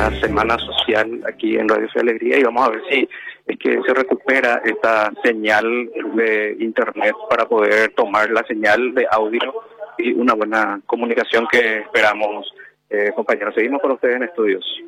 una semana social aquí en Radio Fe Alegría y vamos a ver si es que se recupera esta señal de internet para poder tomar la señal de audio y una buena comunicación que esperamos. Compañeros, seguimos con ustedes en estudios.